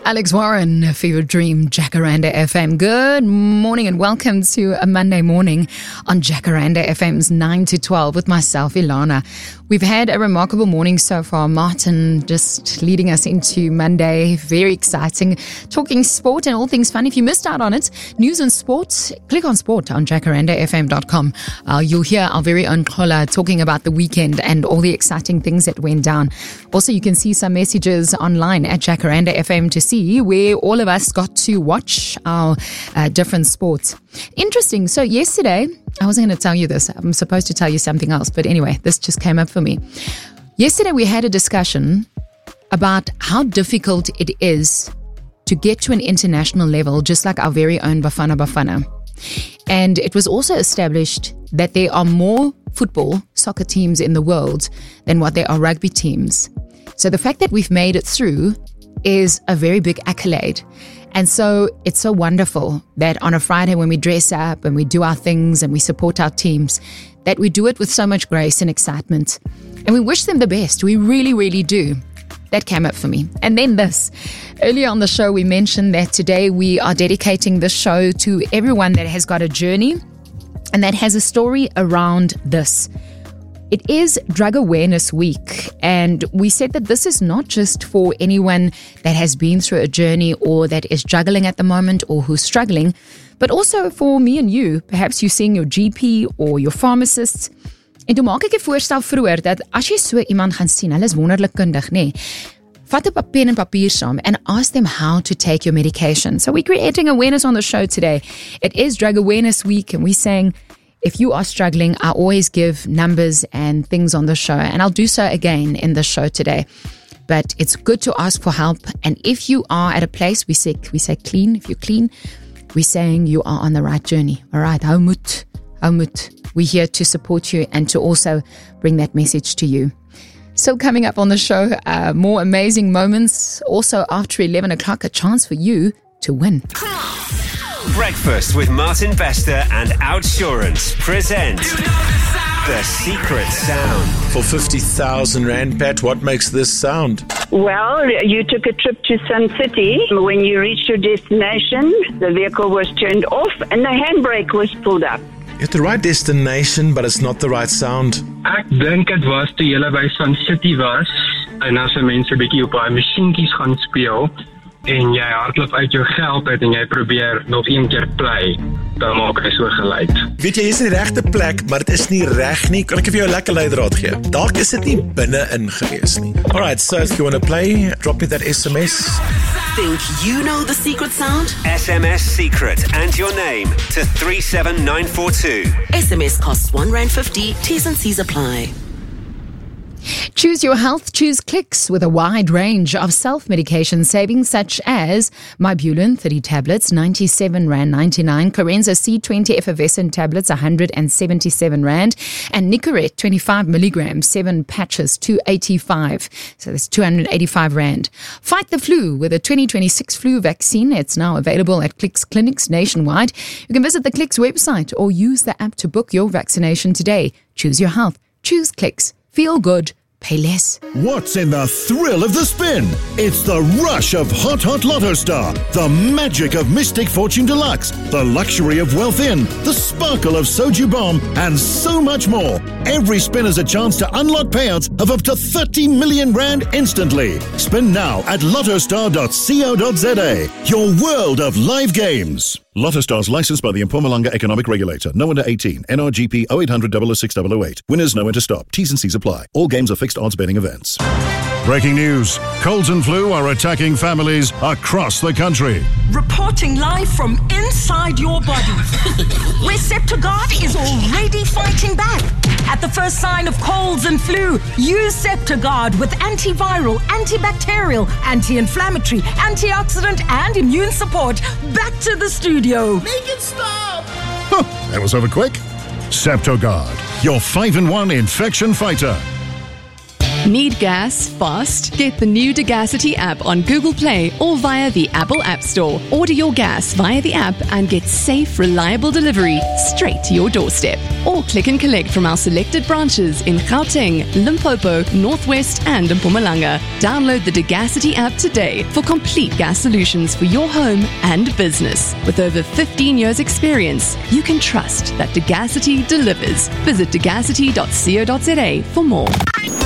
Alex Warren, Fever Dream, Jacaranda FM. Good morning and welcome to a Monday morning on Jacaranda FM's 9 to 12 with myself, Ilana. We've had a remarkable morning so far. Martin just leading us into Monday. Very exciting. Talking sport and all things fun. If you missed out on it, news and sports, click on sport on jacarandafm.com. You'll hear our very own Kola talking about the weekend and all the exciting things that went down. Also, you can see some messages online at Jacaranda FM to see where all of us got to watch our different sports. Interesting. So yesterday, I wasn't going to tell you this. I'm supposed to tell you something else. But anyway, this just came up for me. Yesterday, we had a discussion about how difficult it is to get to an international level, just like our very own Bafana Bafana. And it was also established that there are more football, soccer teams in the world than what there are rugby teams. So the fact that we've made it through is a very big accolade. And so it's so wonderful that on a Friday when we dress up and we do our things and we support our teams, that we do it with so much grace and excitement. And we wish them the best. We really, really do. That came up for me. And then this. Earlier on the show, we mentioned that today we are dedicating this show to everyone that has got a journey and that has a story around this. It is Drug Awareness Week, and we said that this is not just for anyone that has been through a journey or that is juggling at the moment or who's struggling, but also for me and you. Perhaps you're seeing your GP or your pharmacist. En toe maak ek 'n voorstel vroeër dat as jy so iemand gaan sien, hulle is wonderlik kundig, nê? Vat 'n pen en papier saam and ask them how to take your medication. So we're creating awareness on the show today. It is Drug Awareness Week, and we're saying, if you are struggling, I always give numbers and things on the show, and I'll do so again in the show today. But it's good to ask for help, and if you are at a place, we say clean. If you're clean, we're saying you are on the right journey. All right, hou moed. We're here to support you and to also bring that message to you. So coming up on the show, more amazing moments. Also after 11 o'clock, a chance for you to win. Breakfast with Martin Bester and Outsurance present The Secret Sound. For 50,000 Rand, Pat, what makes this sound? Well, you took a trip to Sun City. When you reached your destination, the vehicle was turned off and the handbrake was pulled up. You have the right destination, but it's not the right sound. Ek dink dit was toe jy by Sun City was en as mense 'n bietjie op daai masjienkies gaan speel en jy hardloop uit jou geld uit en jy probeer nog een keer play, dan maak hy so geluid. Weet jy, jy is in die regte plek, maar dit is nie reg nie. Kan ek vir jou 'n lekker leidraad gee? Dalk is dit nie binne-in gewees nie. Alright, so if you want to play, drop me that SMS. Think you know the secret sound? SMS secret and your name to 37942. SMS costs R1.50. T's and C's apply. Choose your health, choose Clicks with a wide range of self-medication savings such as Mibulin 30 tablets, R97.99, Corenza C20 effervescent tablets, R177, and Nicorette 25 milligrams, 7 patches, R285. So that's R285. Fight the flu with a 2026 flu vaccine. It's now available at Clicks clinics nationwide. You can visit the Clicks website or use the app to book your vaccination today. Choose your health, choose Clicks. Feel good, pay less. What's in the thrill of the spin? It's the rush of Hot Lotto Star, the magic of Mystic Fortune Deluxe, the luxury of Wealth Inn, the sparkle of Soju Bomb, and so much more. Every spin is a chance to unlock payouts of up to 30 million Rand instantly. Spin now at lottostar.co.za. Your world of live games. Lotto Stars licensed by the Mpumalanga Economic Regulator. No under 18. NRGP 0800 006 008. Winners know when to stop. T's and C's apply. All games are fixed odds betting events. Breaking news. Colds and flu are attacking families across the country. Reporting live from inside your body, where Septogard is already fighting back. At the first sign of colds and flu, use Septogard with antiviral, antibacterial, anti-inflammatory, antioxidant, and immune support. Back to the studio. Make it stop! That was over quick. Septogard, your 5-in-1 infection fighter. Need gas fast? Get the new Degacity app on Google Play or via the Apple App Store. Order your gas via the app and get safe, reliable delivery straight to your doorstep. Or click and collect from our selected branches in Gauteng, Limpopo, Northwest and Mpumalanga. Download the Degacity app today for complete gas solutions for your home and business. With over 15 years experience, you can trust that Degacity delivers. Visit degacity.co.za for more.